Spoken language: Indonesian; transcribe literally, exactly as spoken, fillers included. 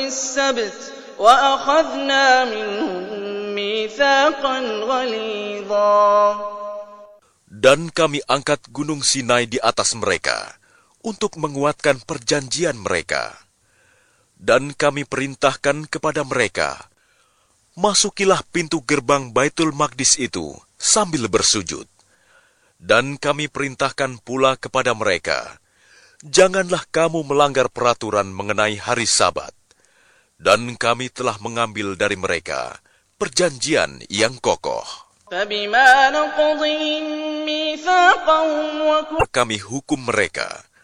السبت وأخذنا منهم ميثاقا غليظا. Dan kami angkat gunung Sinai di atas mereka untuk menguatkan perjanjian mereka. Dan kami perintahkan kepada mereka, masukilah pintu gerbang Baitul Maqdis itu sambil bersujud. Dan kami perintahkan pula kepada mereka, janganlah kamu melanggar peraturan mengenai hari Sabat. Dan kami telah mengambil dari mereka perjanjian yang kokoh. فَبِمَا نَقْضِهِم مِّيثَاقَهُمْ وَكُفْرِهِم Kami hukum mereka